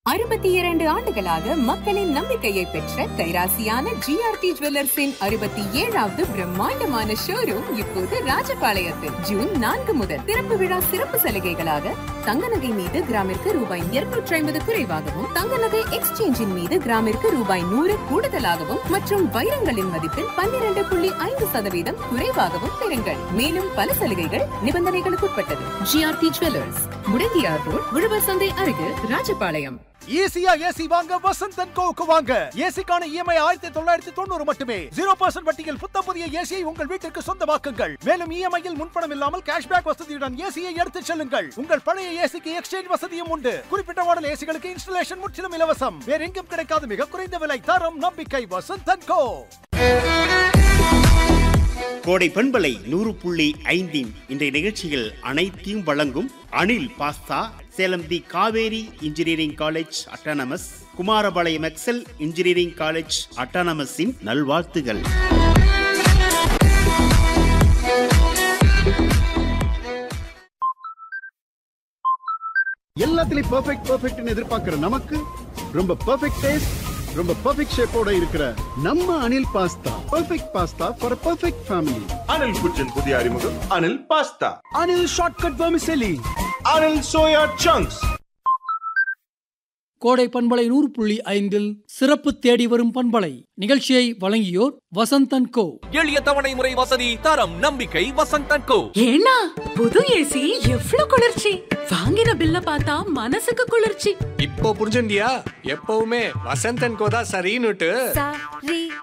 62 ஆண்டுகளாக மக்களின் நம்பிக்கையை பெற்ற கைராசியான ஜிஆர்டி ஜுவல்லர்ஸின் 67வது பிரம்மாண்டமான ஷோரூம் இப்போது ராஜபாளையத்தில் ஜூன் 4 முதல் திறப்பு விழா சிறப்பு சலுகைகளாக தங்க நகை மீது கிராமிற்கு ரூபாய் 250 குறைவாகவும், தங்க நகை எக்ஸ்சேஞ்சின் மீது கிராமிற்கு ரூபாய் 100 கூடுதலாகவும் மற்றும் வைரங்களின் மதிப்பில் 12.5% குறைவாகவும் பெறுங்கள். மேலும் பல சலுகைகள் நிபந்தனைகளுக்கு உட்பட்டது. ஜிஆர்டி ஜுவல்லர்ஸ், முடங்கியார் ரோட், உழவர் சந்தை அருகில், ராஜபாளையம். ஈஸியா ஏசி வாங்க வசந்த் அண்ட் கோவுக்கு வாங்க. ஏசிக்கான இஎம்ஐ 1990 மட்டுமே. 0% வட்டியில் புத்தம் புதிய ஏசியை உங்கள் வீட்டிற்கு சொந்தமாக்குங்கள். மேலும் இஎம்ஐயில் முன்பணம் இல்லாமல் கேஷ்பேக் வசதியுடன் ஏசியை எடுத்துச் செல்லுங்கள். உங்கள் பழைய ஏசிக்கு எக்ஸ்சேஞ்ச் வசதியும் உண்டு. குறிப்பிட்ட மாடல் ஏசிகளுக்கு இன்ஸ்டலேஷன் முற்றிலும் இலவசம். வேற எங்கும் கிடைக்காத மிக குறைந்த விலை, தரம், நம்பிக்கை. வசந்த் அண்ட் கோ. கோடை பண்பலை 100.5 இன்றைய நிகழ்ச்சியில் அனைத்தையும் வழங்கும் அனில் பாஸ்தா, சேலம் தி Kaveri engineering college autonomous, Kumarapalayam XL engineering college அட்டானமஸின் நல்வாழ்த்துகள். எல்லாத்துலயும் பெர்ஃபெக்ட்னு எதிர்பார்க்கிற நமக்கு ரொம்ப பெர்ஃபெக்ட் டேஸ்ட், ரொம்ப பெர்ஃபெக்ட் ஷேப்போட இருக்கிற நம்ம Anil pasta. Perfect pasta for perfect family. Anil குச்சின் புதிய அறிமுகம் Anil pasta. Anil shortcut vermicelli. Anil soya chunks. கோடை பண்பலை 100.5 சிறப்பு தேடி வரும் பண்பலை நிகழ்ச்சியை வழங்கியோர் வசந்த் அண்ட் கோ. எளிய தவணை முறை வசதி, தரம், நம்பிக்கை. வசந்த் அண்ட் கோ. ஏன்னா புது ஏசி எவ்வளவு குளிர்ச்சி! வாங்கின பில்ல பார்த்தா மனசுக்கு குளிர்ச்சி. இப்போ புரிஞ்சுண்டியா? எப்பவுமே வசந்த் அண்ட் கோ தான் சரின்னுட்டு. சரி